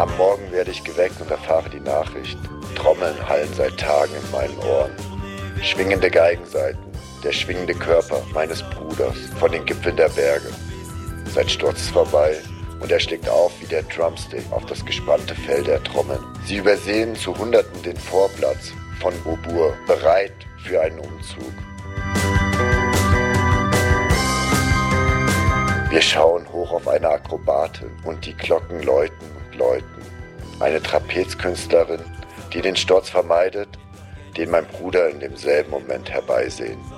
Am Morgen werde ich geweckt und erfahre die Nachricht. Trommeln hallen seit Tagen in meinen Ohren. Schwingende Geigensaiten, der schwingende Körper meines Bruders von den Gipfeln der Berge. Sein Sturz ist vorbei und er schlägt auf wie der Drumstick auf das gespannte Fell der Trommeln. Sie übersehen zu Hunderten den Vorplatz von Bobur, bereit für einen Umzug. Wir schauen hoch auf eine Akrobatin und die Glocken läuten und läuten. Eine Trapezkünstlerin, die den Sturz vermeidet, den mein Bruder in demselben Moment herbeisehnt.